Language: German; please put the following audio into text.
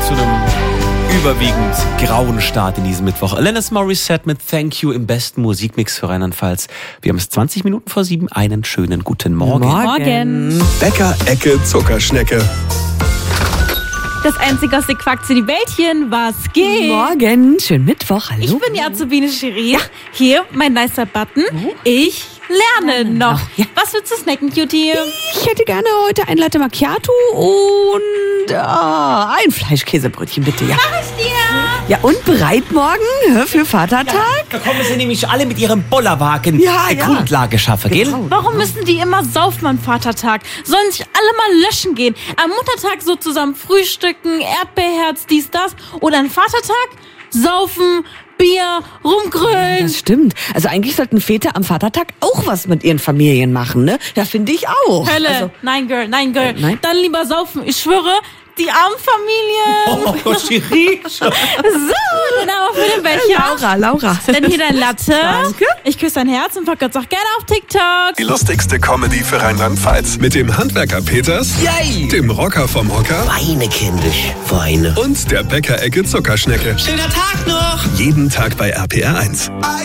zu einem überwiegend grauen Start in diesem Mittwoch. Alanis Morissette mit Thank You im besten Musikmix für Rheinland-Pfalz. Wir haben es 20 Minuten vor 7. Einen schönen guten Morgen. Morgen. Bäcker-Ecke Zuckerschnecke. Das einzige aus der Quacks in die Wäldchen, was geht? Morgen, schönen Mittwoch, hallo. Ich bin die Azubine Cherie. Ja. Hier, mein nicer Button. Ich lerne noch. Ja. Was willst du snacken, Cutie? Ich hätte gerne heute ein Latte Macchiato und ein Fleischkäsebrötchen, bitte, ja. Mach ich dir. Ja, und bereit morgen für Vatertag? Da kommen sie nämlich alle mit ihrem Bollerwagen Ja, ja. Grundlage schaffen, gell? Genau. Warum müssen die immer saufen am Vatertag? Sollen sich alle mal löschen gehen? Am Muttertag so zusammen frühstücken, Erdbeerherz, dies, das. Oder am Vatertag saufen, Bier, rumgrölen. Das stimmt. Also eigentlich sollten Väter am Vatertag auch was mit ihren Familien machen, ne? Ja, finde ich auch. Hölle. Also, Nein, Girl, nein, Girl. Nein? Dann lieber saufen. Ich schwöre, die armen Familien. Oh, Cherie. So, dann aber für den Becher. Laura. Dann hier dein Latte. Danke. Ich küsse dein Herz und pack Gott auch gerne auf TikTok. Die lustigste Comedy für Rheinland-Pfalz. Mit dem Handwerker Peters, Yay. dem Rocker vom Hocker Weine, kindisch, Weine. und der Bäcker-Ecke Zuckerschnecke. Schöner Tag noch! Jeden Tag bei RPR 1.